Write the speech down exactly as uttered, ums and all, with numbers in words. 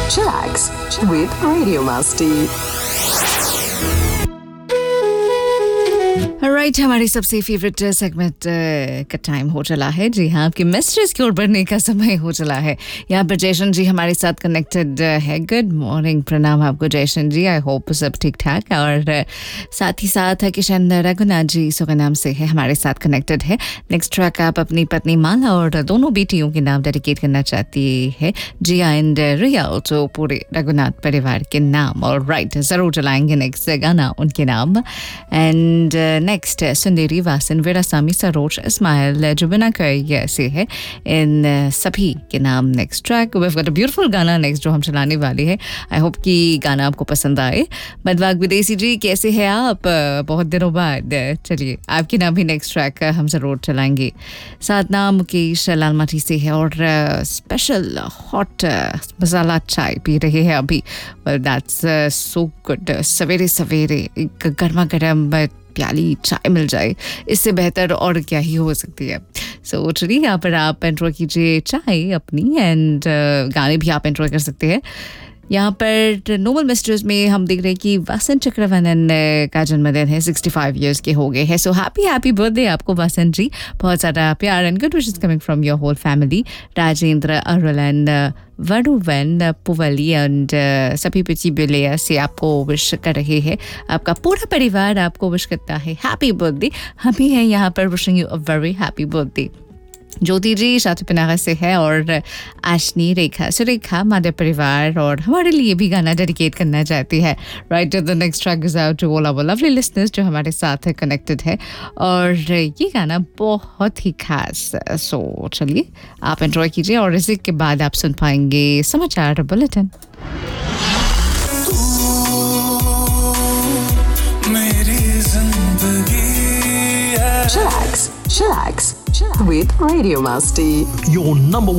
Chillax with Radio Masti. Right right, हमारी सबसे favourite segment का टाइम हो चला है। जी हाँ, आपके मैसेजेस की ओर बढ़ने का समय हो चला है। यहाँ पर जयशन जी हमारे साथ कनेक्टेड है। गुड मॉर्निंग, प्रणाम आपको जयशन जी। आई होप सब ठीक ठाक। और साथ ही साथ किशन रघुनाथ जी सुगनाम से है, हमारे साथ कनेक्टेड है। नेक्स्ट ट्रैक आप अपनी पत्नी माला और दोनों बेटियों के नाम डेडिकेट करना चाहती है, जिया एंड रिया, तो पूरे रघुनाथ परिवार के नाम। और राइट, ज़रूर चलाएंगे नेक्स्ट गाना उनके नाम। एंड नेक्स्ट सुंदरी वासन वीरासामी सरोज इस्माइल जुबिना कर से है, इन सभी के नाम next track. We have got a beautiful गाना नेक्स्ट जो हम चलाने वाले हैं। आई होप कि गाना आपको पसंद आए। मधवाग विदेशी जी कैसे हैं आप, बहुत दिनों बाद। चलिए आपके नाम भी नेक्स्ट ट्रैक हम ज़रूर चलाएंगे। साधना मुकेश लालमाटी से है और स्पेशल हॉट मसाला चाय पी रहे हैं अभी। That's so good. सवेरे सवेरे एक गर्मा गर्म प्याली चाय मिल जाए, इससे बेहतर और क्या ही हो सकती है। सो so, चलिए यहाँ पर आप एंजॉय कीजिए चाय अपनी, एंड uh, गाने भी आप एंजॉय कर सकते हैं। यहाँ पर नोबल मैसेजेस में हम देख रहे हैं कि वसंत चक्रवर्णन का जन्मदिन है, पैंसठ इयर्स के हो गए हैं। सो हैप्पी हैप्पी बर्थडे आपको वसंत जी। बहुत सारा प्यार and good wishes coming from your whole family. Rajendra Arul and वरुवन पुवली and सभी पिची बिलिया से आपको विश कर रहे हैं। आपका पूरा परिवार आपको विश करता है हैप्पी बर्थडे। हम भी हैं यहाँ पर wishing you a very happy birthday. ज्योति जी शातुपिनागा से है और आशनी रेखा सुरेखा माधव परिवार और हमारे लिए भी गाना डेडिकेट करना चाहती है। Right, the next track is out to all our lovely listeners जो हमारे साथ कनेक्टेड है, और ये गाना बहुत ही खास। सो चलिए आप एंजॉय कीजिए, और इसी के बाद आप सुन पाएंगे समाचार bulletin. Chillax, Chillax with Radio Masti. Your number